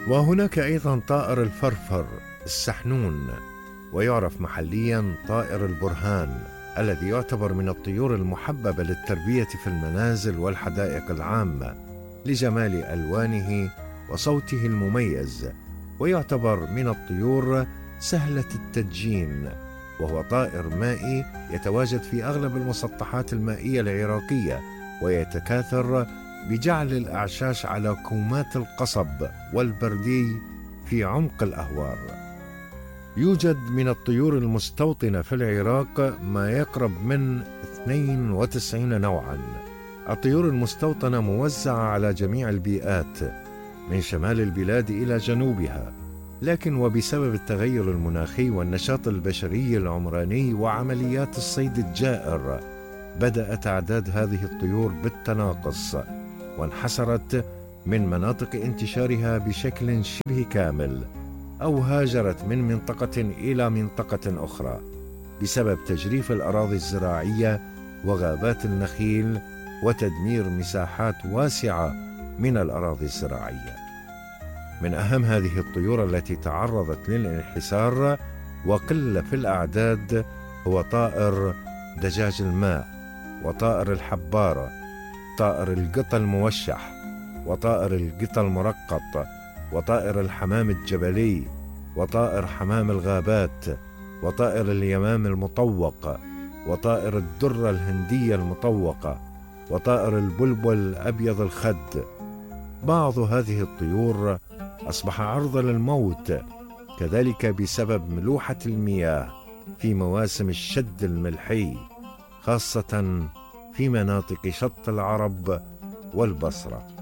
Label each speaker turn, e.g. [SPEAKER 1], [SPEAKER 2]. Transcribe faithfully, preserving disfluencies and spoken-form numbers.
[SPEAKER 1] وهناك أيضا طائر الفرفر السحنون، ويعرف محليا طائر البرهان، الذي يعتبر من الطيور المحببة للتربية في المنازل والحدائق العامة لجمال ألوانه وصوته المميز، ويعتبر من الطيور سهلة التدجين، وهو طائر مائي يتواجد في أغلب المسطحات المائية العراقية، ويتكاثر بجعل الأعشاش على كومات القصب والبردي في عمق الأهوار. يوجد من الطيور المستوطنة في العراق ما يقرب من اثنين وتسعين نوعاً. الطيور المستوطنة موزعة على جميع البيئات من شمال البلاد إلى جنوبها، لكن وبسبب التغير المناخي والنشاط البشري العمراني وعمليات الصيد الجائر بدأت أعداد هذه الطيور بالتناقص، وانحسرت من مناطق انتشارها بشكل شبه كامل، أو هاجرت من منطقة إلى منطقة أخرى بسبب تجريف الأراضي الزراعية وغابات النخيل وتدمير مساحات واسعة من الأراضي الزراعية. من أهم هذه الطيور التي تعرضت للانحسار وقل في الأعداد هو طائر دجاج الماء، وطائر الحبارة، طائر القطا الموشح، وطائر القطا المرقط، وطائر الحمام الجبلي، وطائر حمام الغابات، وطائر اليمام المطوق، وطائر الدرة الهندية المطوقة، وطائر البلبل أبيض الخد. بعض هذه الطيور أصبح عرضة للموت كذلك بسبب ملوحة المياه في مواسم الشد الملحي، خاصة في مناطق شط العرب والبصرة.